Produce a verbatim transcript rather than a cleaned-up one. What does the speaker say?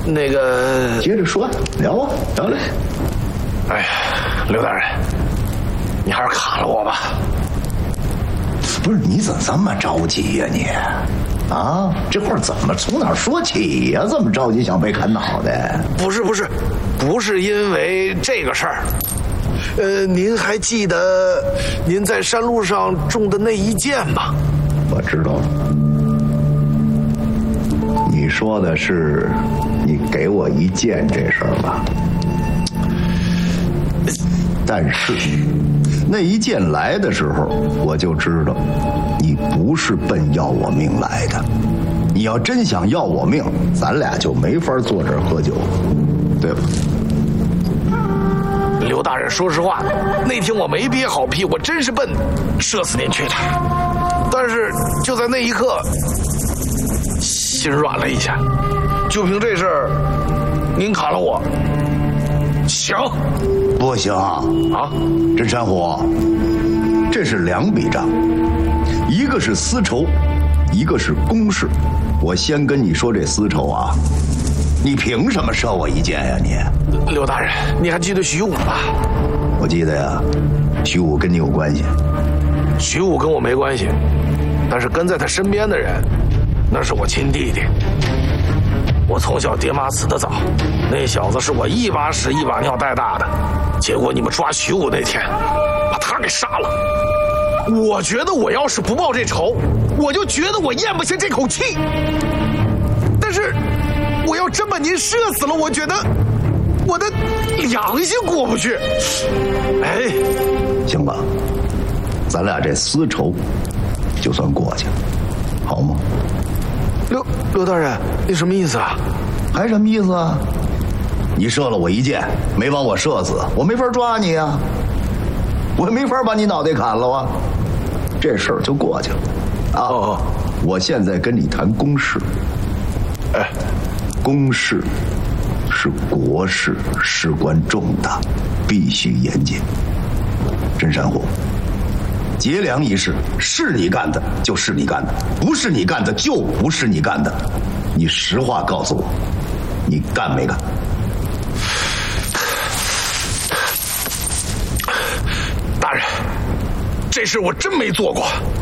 那个， 接着说，聊啊，聊来。 哎呀，刘大人，你还是砍了我吧。 不是，你怎么这么着急呀、啊、你？啊，这话怎么从哪说起呀、啊？这么着急想被砍脑袋？ 不是不是，不是因为这个事儿。呃，您还记得您在山路上中的那一箭吗？ 我知道了。你说的是你给我一箭这事儿吧？但是那一箭来的时候，我就知道你不是奔要我命来的。你要真想要我命，咱俩就没法坐这儿喝酒，对吧？ 刘大人，说实话，那天我没憋好屁，我真是奔射死您去的。但是就在那一刻，心软了一下。就凭这事儿，您砍了我，行？ 不行啊！甄山虎，这是两笔账，一个是私仇，一个是公事。我先跟你说这私仇啊，你凭什么射我一箭呀、啊、你？ 刘大人，你还记得徐武吧？ 我记得呀，徐武跟你有关系。 徐武跟我没关系，但是跟在他身边的人，那是我亲弟弟。我从小爹妈死得早，那小子是我一把屎一把尿带大的，结果你们抓徐武那天，把他给杀了。我觉得我要是不报这仇，我就觉得我咽不下这口气。但是我要真把您射死了，我觉得我的良心过不去。哎， 行吧，咱俩这私仇就算过去了，好吗？ 刘刘大人，你什么意思啊？ 还什么意思啊？你射了我一箭，没把我射死，我没法抓你啊，我没法把你脑袋砍了啊，这事儿就过去了。啊， 哦， 我现在跟你谈公事。 哎， 公事是国事，事关重大，必须严谨。甄山虎，劫粮一事是你干的就是你干的，不是你干的就不是你干的。你实话告诉我，你干没干？ 大人，这事我真没做过。